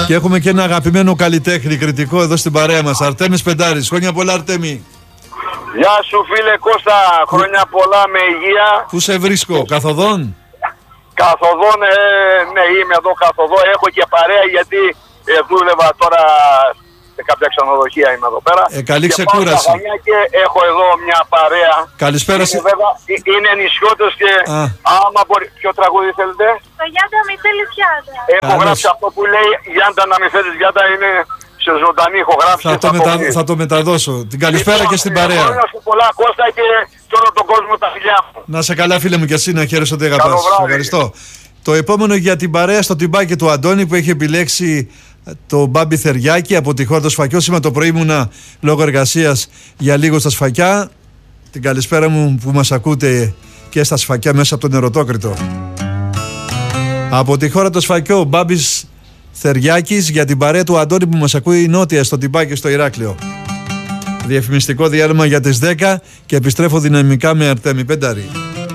Και έχουμε και ένα αγαπημένο καλλιτέχνη κριτικό εδώ στην παρέα μας, Αρτέμις Πεντάρης. Χρόνια πολλά, Αρτέμι. Γεια σου φίλε Κώστα, χρόνια πολλά με υγεία. Πού σε βρίσκω, καθοδόν? Καθοδόν, ναι, είμαι εδώ καθοδόν. Έχω και παρέα γιατί δούλευα τώρα σε κάποια ξενοδοχεία, είμαι εδώ πέρα. Καλή ξεκούραση. Και έχω εδώ μια παρέα. Καλησπέρα. Είναι νησιώτες και άμα μπορεί... Ποιο τραγούδι θέλετε? Το Γιάντα μη θέλεις Γιάντα. Έχω γράψει αυτό που λέει Γιάντα να μην θέλεις Γιάντα, είναι σε ζωντανή, έχω γράψει. Θα το μεταδώσω. Την καλησπέρα και στην παρέα. Χρόνια σου πολλά Κώστα και σε όλο τον κόσμο τα φιλιά μου. Να σε καλά φίλε μου και εσύ, να χαίρεσαι ότι αγαπάς. Ευχαριστώ. Το επόμενο για την παρέα στο τυμπάκι του Αντώνη που έχει επιλέξει το Μπάμπη Θεριάκη από τη χώρα του Σφακιού. Σήμερα το πρωί ήμουνα λόγω εργασίας για λίγο στα Σφακιά. Την καλησπέρα μου που μας ακούτε και στα Σφακιά μέσα από τον Ερωτόκριτο. Από τη χώρα του Σφακιού, Μπάμπης Θεριάκης για την παρέα του Αντώνη που μας ακούει νότια στο τυμπάκι στο Ηράκλειο. Διαφημιστικό διάλειμμα για τις 10 και επιστρέφω δυναμικά με Αρτέμι Πεντάρη.